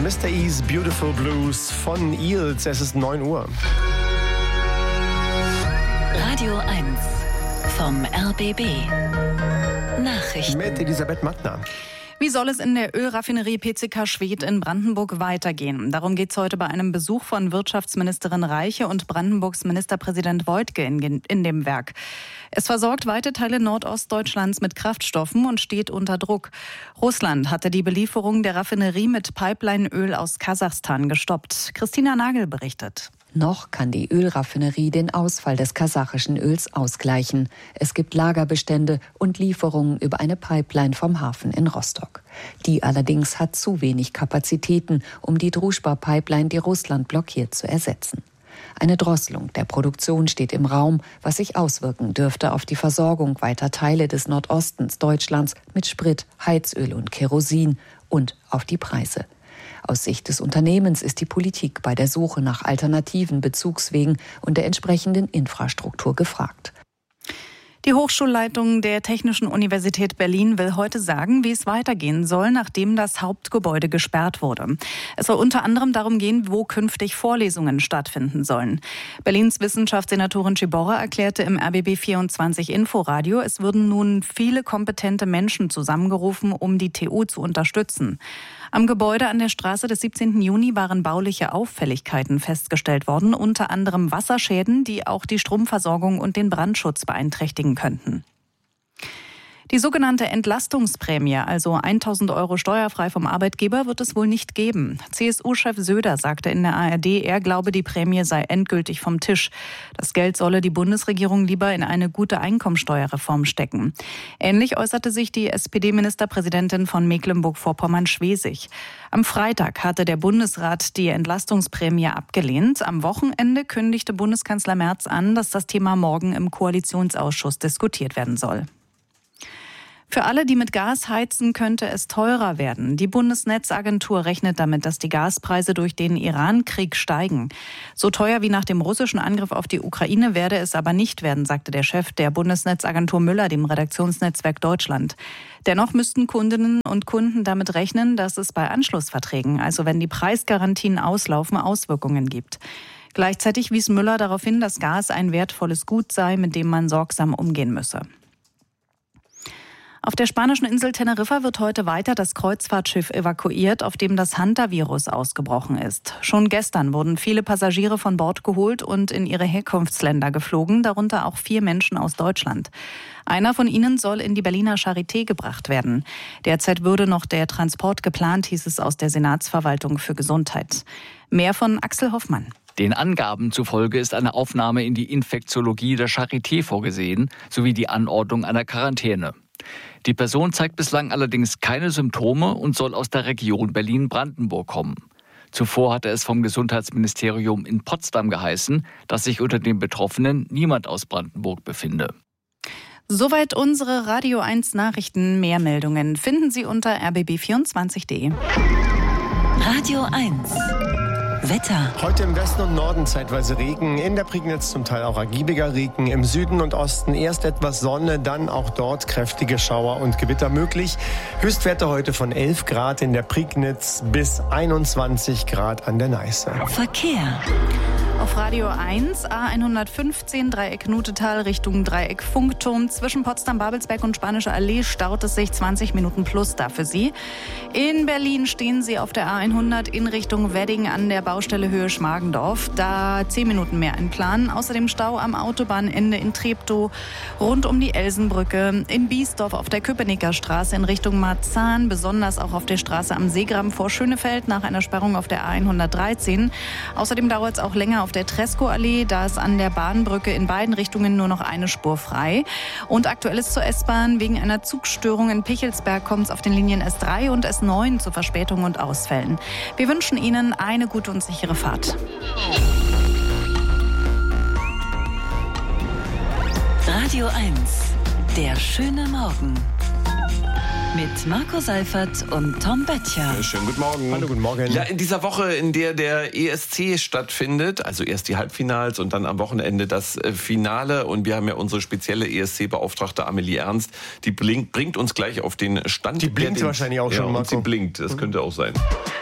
Mr. E's Beautiful Blues von Eels. Es ist 9 Uhr. Radio 1 vom RBB. Nachrichten. Mit Elisabeth Mattner. Wie soll es in der Ölraffinerie PCK Schwedt in Brandenburg weitergehen? Darum geht es heute bei einem Besuch von Wirtschaftsministerin Reiche und Brandenburgs Ministerpräsident Woidke in dem Werk. Es versorgt weite Teile Nordostdeutschlands mit Kraftstoffen und steht unter Druck. Russland hatte die Belieferung der Raffinerie mit Pipelineöl aus Kasachstan gestoppt. Christina Nagel berichtet. Noch kann die Ölraffinerie den Ausfall des kasachischen Öls ausgleichen. Es gibt Lagerbestände und Lieferungen über eine Pipeline vom Hafen in Rostock. Die allerdings hat zu wenig Kapazitäten, um die Druschba-Pipeline, die Russland blockiert, zu ersetzen. Eine Drosselung der Produktion steht im Raum, was sich auswirken dürfte auf die Versorgung weiter Teile des Nordostens Deutschlands mit Sprit, Heizöl und Kerosin und auf die Preise. Aus Sicht des Unternehmens ist die Politik bei der Suche nach alternativen Bezugswegen und der entsprechenden Infrastruktur gefragt. Die Hochschulleitung der Technischen Universität Berlin will heute sagen, wie es weitergehen soll, nachdem das Hauptgebäude gesperrt wurde. Es soll unter anderem darum gehen, wo künftig Vorlesungen stattfinden sollen. Berlins Wissenschaftssenatorin Ciborra erklärte im RBB24 Inforadio, es würden nun viele kompetente Menschen zusammengerufen, um die TU zu unterstützen. Am Gebäude an der Straße des 17. Juni waren bauliche Auffälligkeiten festgestellt worden, unter anderem Wasserschäden, die auch die Stromversorgung und den Brandschutz beeinträchtigen könnten. Die sogenannte Entlastungsprämie, also 1.000 € steuerfrei vom Arbeitgeber, wird es wohl nicht geben. CSU-Chef Söder sagte in der ARD, er glaube, die Prämie sei endgültig vom Tisch. Das Geld solle die Bundesregierung lieber in eine gute Einkommensteuerreform stecken. Ähnlich äußerte sich die SPD-Ministerpräsidentin von Mecklenburg-Vorpommern-Schwesig. Am Freitag hatte der Bundesrat die Entlastungsprämie abgelehnt. Am Wochenende kündigte Bundeskanzler Merz an, dass das Thema morgen im Koalitionsausschuss diskutiert werden soll. Für alle, die mit Gas heizen, könnte es teurer werden. Die Bundesnetzagentur rechnet damit, dass die Gaspreise durch den Iran-Krieg steigen. So teuer wie nach dem russischen Angriff auf die Ukraine werde es aber nicht werden, sagte der Chef der Bundesnetzagentur Müller dem Redaktionsnetzwerk Deutschland. Dennoch müssten Kundinnen und Kunden damit rechnen, dass es bei Anschlussverträgen, also wenn die Preisgarantien auslaufen, Auswirkungen gibt. Gleichzeitig wies Müller darauf hin, dass Gas ein wertvolles Gut sei, mit dem man sorgsam umgehen müsse. Auf der spanischen Insel Teneriffa wird heute weiter das Kreuzfahrtschiff evakuiert, auf dem das Hantavirus ausgebrochen ist. Schon gestern wurden viele Passagiere von Bord geholt und in ihre Herkunftsländer geflogen, darunter auch 4 Menschen aus Deutschland. Einer von ihnen soll in die Berliner Charité gebracht werden. Derzeit würde noch der Transport geplant, hieß es aus der Senatsverwaltung für Gesundheit. Mehr von Axel Hoffmann. Den Angaben zufolge ist eine Aufnahme in die Infektiologie der Charité vorgesehen, sowie die Anordnung einer Quarantäne. Die Person zeigt bislang allerdings keine Symptome und soll aus der Region Berlin-Brandenburg kommen. Zuvor hatte es vom Gesundheitsministerium in Potsdam geheißen, dass sich unter den Betroffenen niemand aus Brandenburg befinde. Soweit unsere Radio 1 Nachrichten. Mehr Meldungen finden Sie unter rbb24.de. Radio 1 Wetter. Heute im Westen und Norden zeitweise Regen, in der Prignitz zum Teil auch ergiebiger Regen, im Süden und Osten erst etwas Sonne, dann auch dort kräftige Schauer und Gewitter möglich. Höchstwerte heute von 11 Grad in der Prignitz bis 21 Grad an der Neiße. Verkehr. Auf Radio 1, A115, Dreieck Nutetal Richtung Dreieck Funkturm. Zwischen Potsdam-Babelsberg und Spanische Allee staut es sich 20 Minuten plus da für Sie. In Berlin stehen Sie auf der A100 in Richtung Wedding an der Baustelle Höhe Schmargendorf. Da 10 Minuten mehr in Plan. Außerdem Stau am Autobahnende in Treptow rund um die Elsenbrücke. In Biesdorf auf der Köpenicker Straße in Richtung Marzahn. Besonders auch auf der Straße am Seegraben vor Schönefeld nach einer Sperrung auf der A113. Außerdem dauert es auch länger auf der Tresco-Allee. Da ist an der Bahnbrücke in beiden Richtungen nur noch eine Spur frei. Und aktuell ist zur S-Bahn wegen einer Zugstörung in Pichelsberg kommt es auf den Linien S3 und S9 zu Verspätungen und Ausfällen. Wir wünschen Ihnen eine gute und sichere Fahrt. Radio 1, der schöne Morgen. Mit Marco Seifert und Tom Böttcher. Schönen guten Morgen. Hallo, guten Morgen. Ja, in dieser Woche, in der der ESC stattfindet, also erst die Halbfinals und dann am Wochenende das Finale. Und wir haben ja unsere spezielle ESC-Beauftragte Amelie Ernst, die bringt uns gleich auf den Stand. Die blinkt wahrscheinlich auch schon, Marco. Marco. Sie blinkt, das könnte auch sein.